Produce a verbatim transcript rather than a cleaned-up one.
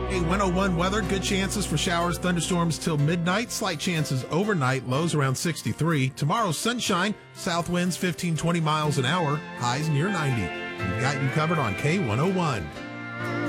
Hey, one oh one weather, good chances for showers, thunderstorms till midnight, slight chances overnight, lows around sixty-three. Tomorrow, sunshine, south winds fifteen, twenty miles an hour, highs near ninety. We've got you covered on K one oh one.